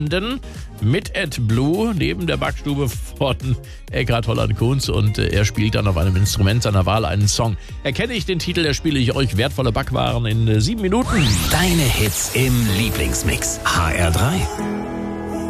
mit AdBlue neben der Backstube von Eckhard Holland-Kunz und er spielt dann auf einem Instrument seiner Wahl einen Song. Erkenne ich den Titel, erspiele ich euch wertvolle Backwaren in 7 Minuten. Deine Hits im Lieblingsmix. HR3.